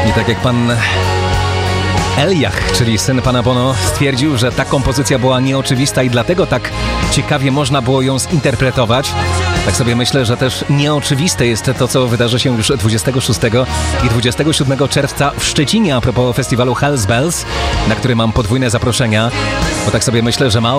I tak jak pan Eliach, czyli syn pana Bono, stwierdził, że ta kompozycja była nieoczywista i dlatego tak ciekawie można było ją zinterpretować. Tak sobie myślę, że też nieoczywiste jest to, co wydarzy się już 26 i 27 czerwca w Szczecinie a propos festiwalu Hell's Bells, na który mam podwójne zaproszenia, bo tak sobie myślę, że mało